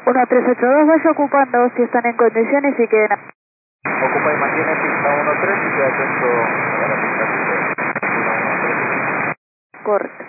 1382, vaya ocupando si están en condiciones y queden. Ocupa y mantiene pista 13 y queda atento a la pista 113. Correcto.